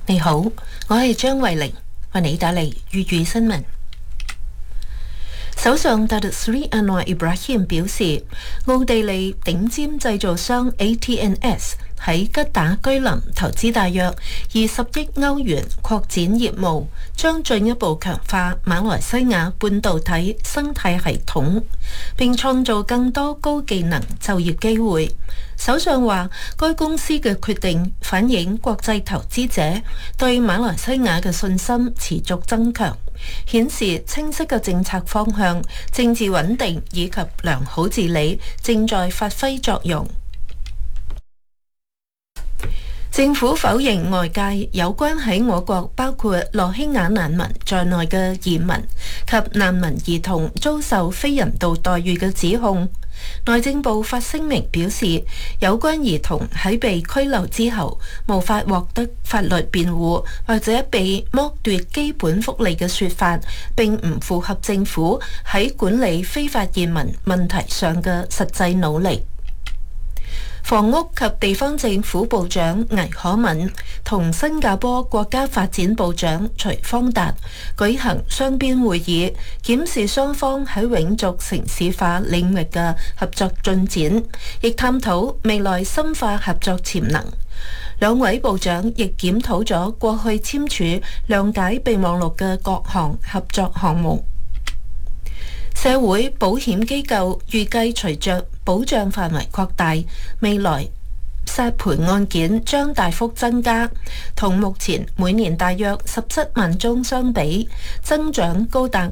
你好，我係張慧玲，為你打嚟粵語新聞。首相達特斯里安華伊布拉希姆表示，奧地利頂尖製造商 AT&S 喺吉打居林投資大約20億歐元擴展業務，將進一步強化馬來西亞半導體生態系統，並創造更多高技能就業機會。首相話，該公司嘅決定反映國際投資者對馬來西亞嘅信心持續增強，顯示清晰嘅政策方向、政治穩定以及良好治理正在發揮作用。政府否認外界有關喺我國包括羅興亞難民在內嘅移民及難民兒童遭受非人道待遇嘅指控。內政部發聲明表示，有關兒童喺被拘留之後無法獲得法律辯護或者被剝奪基本福利嘅說法，並唔符合政府喺管理非法移民問題上嘅實際努力。房屋及地方政府部長倪可敏同新加坡國家發展部長徐方達舉行雙邊會議，檢視雙方喺永續城市化領域嘅合作進展，亦探討未來深化合作潛能。兩位部長亦檢討咗過去簽署諒解備忘錄嘅各項合作項目。社會保險機構預計隨着保障範圍擴大，未來索賠案件將大幅增加，同目前每年大約17萬宗相比，增長高達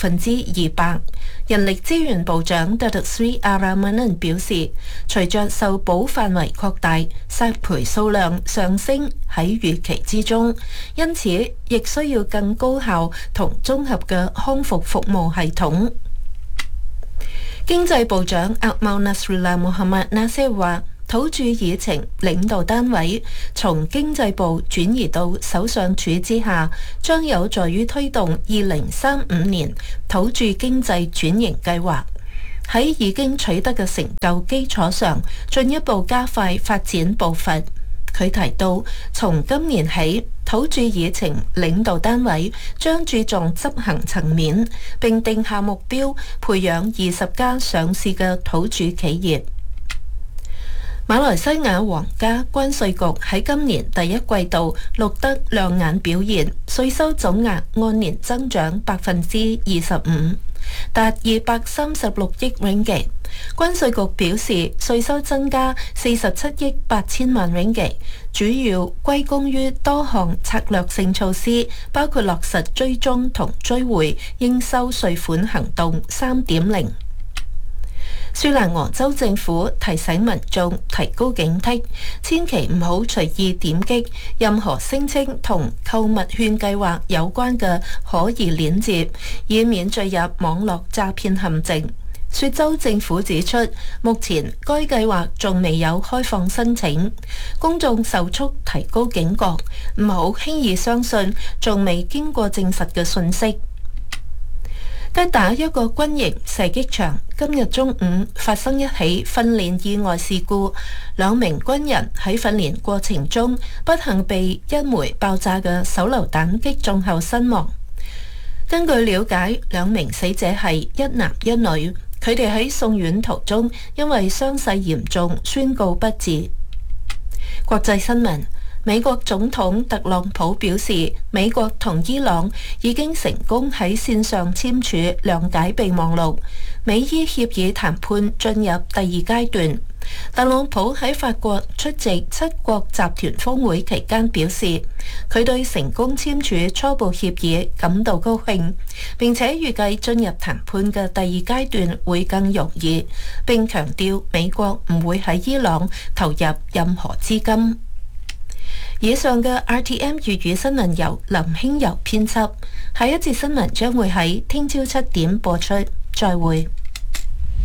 200%。人力資源部長達特斯里阿拉曼恩表示，隨着受保範圍擴大，索賠數量上升喺預期之中，因此亦需要更高效同綜合嘅康復服務系統。經濟部長阿茂納斯拉穆罕默納西話，土著議程領導單位從經濟部轉移到首相署之下，將有助於推動2035年土著經濟轉型計劃，喺已經取得嘅成就基礎上，進一步加快發展步伐。佢提到，從今年起，土著議程領導單位將注重執行層面，並定下目標，培養20家上市嘅土著企業。馬來西亞皇家關稅局喺今年第一季度錄得亮眼表現，稅收總額按年增長25%，達236億 ringgit。關稅局表示，稅收增加47億8千萬 ringgit， 主要歸功於多項策略性措施，包括落實追蹤同追回應收稅款行動 3.0。雪蘭莪州政府提醒民眾提高警惕，千祈唔好隨意點擊任何聲稱同購物券計劃有關嘅可疑鏈接，以免墜入網絡詐騙陷阱。雪州政府指出，目前該計劃仲未有開放申請，公眾受促提高警覺，唔好輕易相信仲未經過證實嘅訊息。吉打一個軍營射擊場今日中午發生一起訓練意外事故，2名軍人喺訓練過程中不幸被一枚爆炸嘅手榴彈擊中後身亡。根據了解，2名死者係一男一女，佢哋喺送院途中因為傷勢嚴重宣告不治。國際新聞。美國總統特朗普表示，美國同伊朗已經成功喺線上簽署諒解備忘錄，美伊協議談判進入第2階段。特朗普喺法國出席7國集團峰會期間表示，佢對成功簽署初步協議感到高興，並且預計進入談判嘅第2階段會更容易，並強調美國唔會喺伊朗投入任何資金。以上嘅 RTM 粵語新聞由林興柔編輯，下一節新聞將會喺聽朝7點播出，再會。